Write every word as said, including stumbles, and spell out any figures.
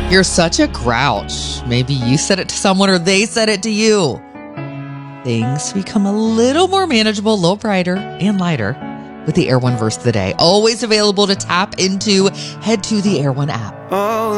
You're such a grouch. Maybe you said it to someone or they said it to you. Things become a little more manageable, a little brighter and lighter with the Air One Verse of the Day. Always available to tap into. Head to the Air One app. Oh.